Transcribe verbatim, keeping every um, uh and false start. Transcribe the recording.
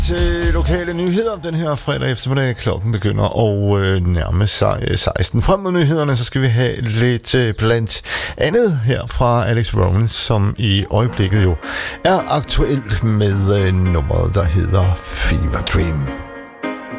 til lokale nyheder den her fredag eftermiddag. Klokken begynder at øh, nærme sig seksten. Frem mod nyhederne, så skal vi have lidt øh, blandt andet her fra Alex Rowan, som i øjeblikket jo er aktuelt med øh, nummeret, der hedder Fever Dream.